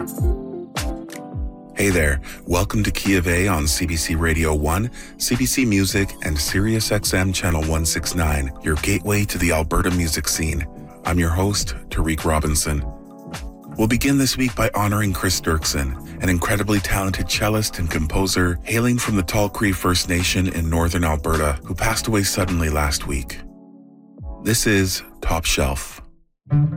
Hey there, welcome to Key of A on CBC Radio 1, CBC Music, and Sirius XM Channel 169, your gateway to the Alberta music scene. I'm your host, Tariq Robinson. We'll begin this week by honoring Chris Dirksen, an incredibly talented cellist and composer hailing from the Tall Cree First Nation in northern Alberta, who passed away suddenly last week. This is Top Shelf.